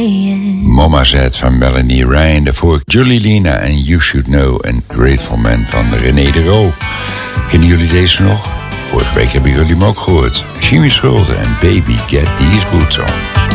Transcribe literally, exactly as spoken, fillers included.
saying. Mama Zet van Melanie Ryan. Daarvoor Julie Lina en You Should Know. En Grateful Man van René de Roo. Kennen jullie deze nog? Vorige week hebben jullie hem ook gehoord. Jimmy Schulden en Baby Get These Boots On.